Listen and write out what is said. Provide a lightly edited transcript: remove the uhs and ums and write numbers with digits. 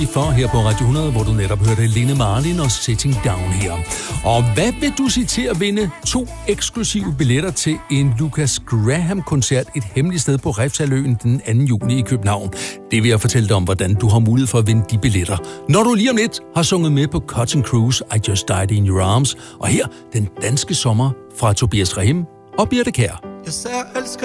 for her på Radio 100, hvor du netop hørte Lene Marlin og Sitting Down her. Og hvad vil du sige til at vinde 2 eksklusive billetter til en Lucas Graham-koncert et hemmeligt sted på Refshaleøen den 2. juni i København? Det vil jeg fortælle dig om, hvordan du har mulighed for at vinde de billetter, når du lige om lidt har sunget med på Cutting Cruise, I Just Died in Your Arms. Og her den danske sommer fra Tobias Rahim og Birte Kjær.